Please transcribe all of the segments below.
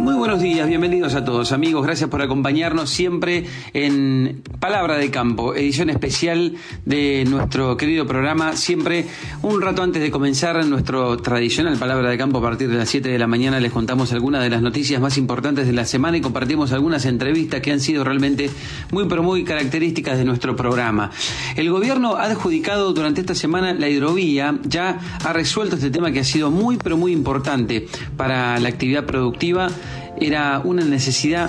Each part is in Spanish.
Muy buenos días, bienvenidos a todos amigos, gracias por acompañarnos siempre en Palabra de Campo, edición especial de nuestro querido programa, siempre un rato antes de comenzar nuestro tradicional Palabra de Campo. A partir de las 7 de la mañana les contamos algunas de las noticias más importantes de la semana y compartimos algunas entrevistas que han sido realmente muy pero muy características de nuestro programa. El gobierno ha adjudicado durante esta semana la hidrovía, ya ha resuelto este tema que ha sido muy pero muy importante para la actividad productiva. Era una necesidad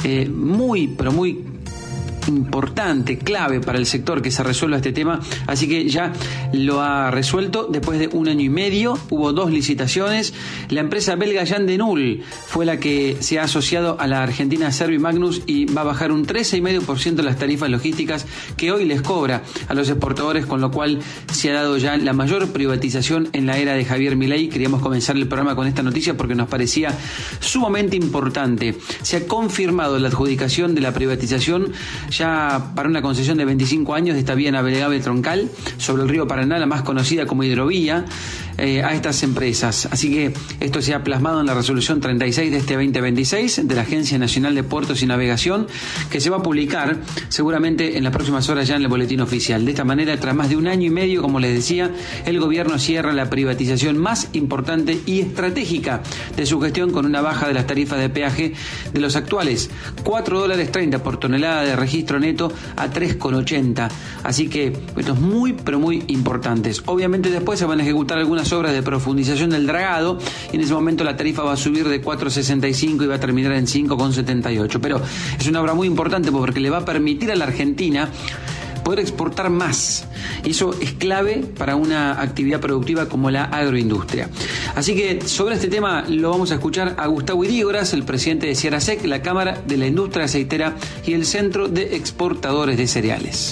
muy pero muy importante, clave para el sector que se resuelva este tema, así que ya lo ha resuelto. Después de un año y medio hubo 2 licitaciones. La empresa belga Jan de Nul fue la que se ha asociado a la argentina Servimagnus y va a bajar un 13,5% las tarifas logísticas que hoy les cobra a los exportadores, con lo cual se ha dado ya la mayor privatización en la era de Javier Milei. Queríamos comenzar el programa con esta noticia porque nos parecía sumamente importante. Se ha confirmado la adjudicación de la privatización ya para una concesión de 25 años de esta vía navegable troncal sobre el río Paraná, la más conocida como hidrovía, a estas empresas. Así que esto se ha plasmado en la resolución 36 de este 2026 de la Agencia Nacional de Puertos y Navegación, que se va a publicar seguramente en las próximas horas ya en el boletín oficial. De esta manera, tras más de un año y medio, como les decía, el gobierno cierra la privatización más importante y estratégica de su gestión, con una baja de las tarifas de peaje de los actuales $4.30 por tonelada de registro neto a 3,80. Así que esto es muy pero muy importante. Obviamente después se van a ejecutar algunas obras de profundización del dragado y en ese momento la tarifa va a subir de 4,65 y va a terminar en 5,78. Pero es una obra muy importante porque le va a permitir a la Argentina poder exportar más. Y eso es clave para una actividad productiva como la agroindustria. Así que sobre este tema lo vamos a escuchar a Gustavo Idígoras, el presidente de Ciarasec, la Cámara de la Industria Aceitera y el Centro de Exportadores de Cereales.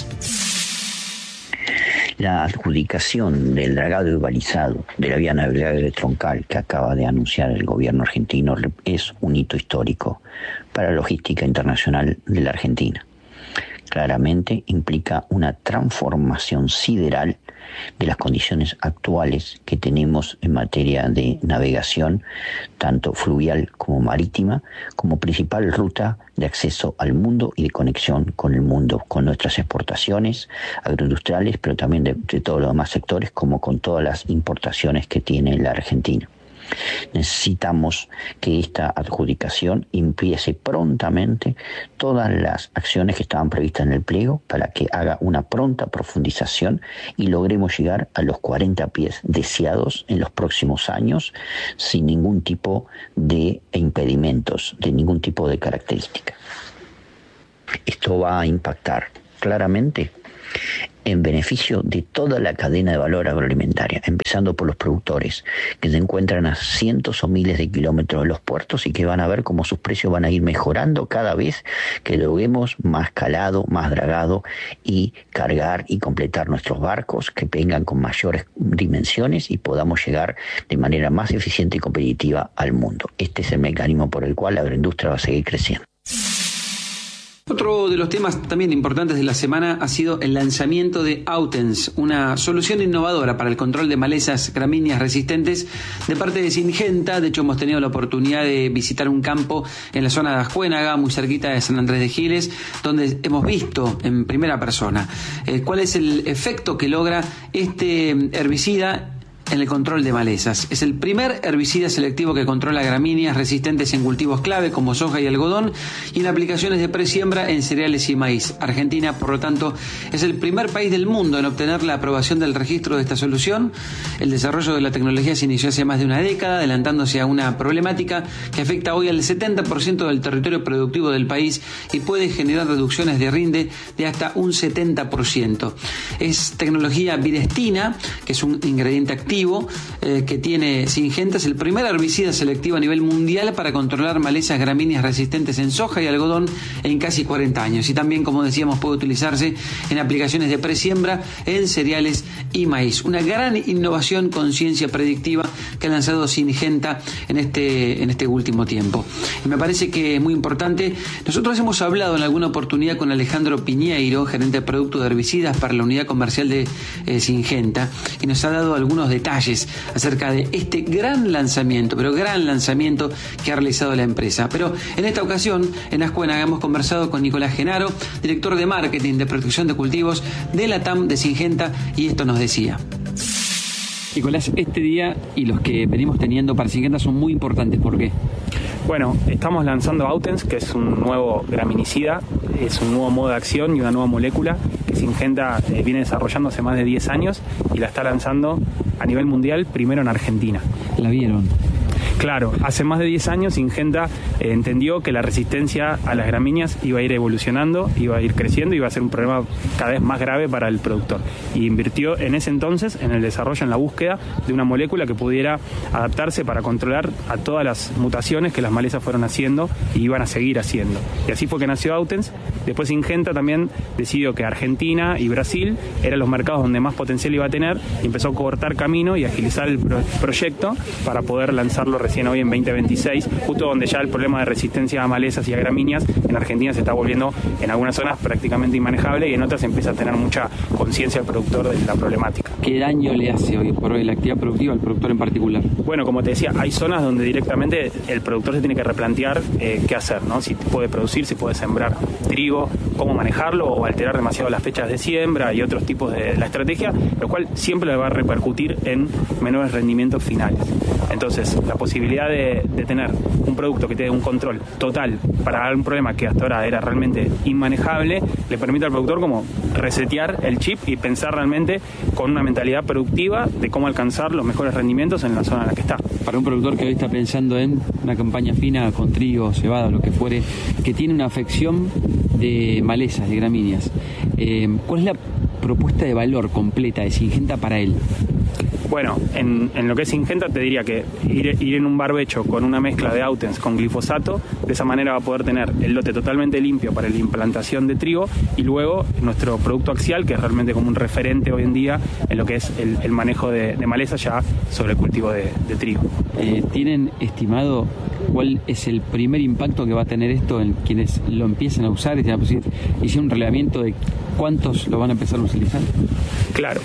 La adjudicación del dragado y balizado de la vía navegable troncal que acaba de anunciar el gobierno argentino es un hito histórico para la logística internacional de la Argentina. Claramente implica una transformación sideral de las condiciones actuales que tenemos en materia de navegación, tanto fluvial como marítima, como principal ruta de acceso al mundo y de conexión con el mundo, con nuestras exportaciones agroindustriales, pero también de todos los demás sectores, como con todas las importaciones que tiene la Argentina. Necesitamos que esta adjudicación empiece prontamente todas las acciones que estaban previstas en el pliego para que haga una pronta profundización y logremos llegar a los 40 pies deseados en los próximos años sin ningún tipo de impedimentos, de ningún tipo de característica. Esto va a impactar claramente en beneficio de toda la cadena de valor agroalimentaria, empezando por los productores, que se encuentran a cientos o miles de kilómetros de los puertos y que van a ver cómo sus precios van a ir mejorando cada vez que logremos más calado, más dragado y cargar y completar nuestros barcos que vengan con mayores dimensiones y podamos llegar de manera más eficiente y competitiva al mundo. Este es el mecanismo por el cual la agroindustria va a seguir creciendo. Otro de los temas también importantes de la semana ha sido el lanzamiento de Autens, una solución innovadora para el control de malezas gramíneas resistentes de parte de Syngenta. De hecho, hemos tenido la oportunidad de visitar un campo en la zona de Ascuénaga, muy cerquita de San Andrés de Giles, donde hemos visto en primera persona cuál es el efecto que logra este herbicida en el control de malezas. Es el primer herbicida selectivo que controla gramíneas resistentes en cultivos clave como soja y algodón y en aplicaciones de presiembra en cereales y maíz. Argentina, por lo tanto, es el primer país del mundo en obtener la aprobación del registro de esta solución. El desarrollo de la tecnología se inició hace más de una década, adelantándose a una problemática que afecta hoy al 70% del territorio productivo del país y puede generar reducciones de rinde de hasta un 70%. Es tecnología virestina, que es un ingrediente activo que tiene Syngenta. Es el primer herbicida selectivo a nivel mundial para controlar malezas gramíneas resistentes en soja y algodón en casi 40 años. Y también, como decíamos, puede utilizarse en aplicaciones de presiembra en cereales y maíz. Una gran innovación con ciencia predictiva que ha lanzado Syngenta en este último tiempo. Y me parece que es muy importante. Nosotros hemos hablado en alguna oportunidad con Alejandro Piñeiro, gerente de productos de herbicidas para la unidad comercial de Syngenta, y nos ha dado algunos detalles detalles acerca de este gran lanzamiento, pero gran lanzamiento que ha realizado la empresa. Pero en esta ocasión, en Ascuénaga, hemos conversado con Nicolás Genaro, director de marketing de protección de cultivos de la TAM de Syngenta, y esto nos decía. Nicolás, este día y los que venimos teniendo para Syngenta son muy importantes. ¿Por qué? Bueno, estamos lanzando Autens, que es un nuevo graminicida, es un nuevo modo de acción y una nueva molécula que Syngenta viene desarrollando hace más de 10 años y la está lanzando a nivel mundial, primero en Argentina. ¿La vieron? Claro, hace más de 10 años Syngenta entendió que la resistencia a las gramíneas iba a ir evolucionando, iba a ir creciendo y iba a ser un problema cada vez más grave para el productor. Y invirtió en ese entonces en el desarrollo, en la búsqueda de una molécula que pudiera adaptarse para controlar a todas las mutaciones que las malezas fueron haciendo y iban a seguir haciendo. Y así fue que nació Autens. Después Syngenta también decidió que Argentina y Brasil eran los mercados donde más potencial iba a tener y empezó a cortar camino y agilizar el proyecto para poder lanzarlo recién hoy en 2026, justo donde ya el problema de resistencia a malezas y a gramíneas en Argentina se está volviendo en algunas zonas prácticamente inmanejable y en otras empieza a tener mucha conciencia el productor de la problemática. ¿Qué daño le hace hoy por hoy la actividad productiva al productor en particular? Bueno, como te decía, hay zonas donde directamente el productor se tiene que replantear qué hacer, ¿no? Si puede producir, si puede sembrar trigo, cómo manejarlo o alterar demasiado las fechas de siembra y otros tipos de la estrategia, lo cual siempre le va a repercutir en menores rendimientos finales. Entonces, la posibilidad de tener un producto que te dé un control total para un problema que hasta ahora era realmente inmanejable, le permite al productor como resetear el chip y pensar realmente con una mentalidad productiva de cómo alcanzar los mejores rendimientos en la zona en la que está. Para un productor que hoy está pensando en una campaña fina con trigo, cebada, lo que fuere, que tiene una afección de malezas, de gramíneas, ¿cuál es la propuesta de valor completa de Syngenta para él? Bueno, en lo que es Syngenta te diría que ir en un barbecho con una mezcla de Autens con glifosato, de esa manera va a poder tener el lote totalmente limpio para la implantación de trigo y luego nuestro producto axial, que es realmente como un referente hoy en día en lo que es el manejo de maleza ya sobre el cultivo de trigo. ¿Tienen estimado cuál es el primer impacto que va a tener esto en quienes lo empiecen a usar? ¿Hicieron un relevamiento de cuántos lo van a empezar a utilizar? Claro.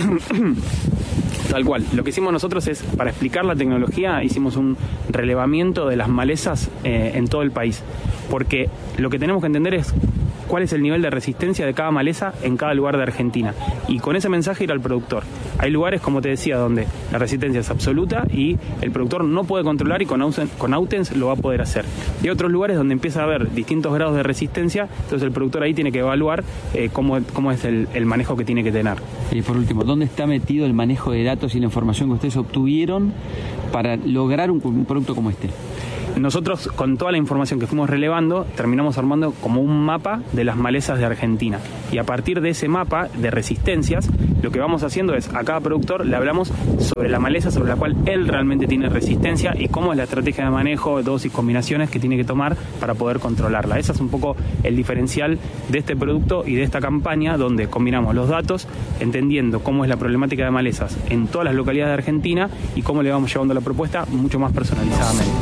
Tal cual. Lo que hicimos nosotros es, para explicar la tecnología, hicimos un relevamiento de las malezas en todo el país. Porque lo que tenemos que entender es cuál es el nivel de resistencia de cada maleza en cada lugar de Argentina. Y con ese mensaje ir al productor. Hay lugares, como te decía, donde la resistencia es absoluta y el productor no puede controlar y con Autens lo va a poder hacer. Y hay otros lugares donde empieza a haber distintos grados de resistencia, entonces el productor ahí tiene que evaluar cómo es el manejo que tiene que tener. Y por último, ¿dónde está metido el manejo de datos y la información que ustedes obtuvieron para lograr un producto como este? Nosotros, con toda la información que fuimos relevando, terminamos armando como un mapa de las malezas de Argentina. Y a partir de ese mapa de resistencias, lo que vamos haciendo es, a cada productor le hablamos sobre la maleza sobre la cual él realmente tiene resistencia y cómo es la estrategia de manejo, dosis, combinaciones que tiene que tomar para poder controlarla. Ese es un poco el diferencial de este producto y de esta campaña, donde combinamos los datos, entendiendo cómo es la problemática de malezas en todas las localidades de Argentina y cómo le vamos llevando la propuesta mucho más personalizadamente.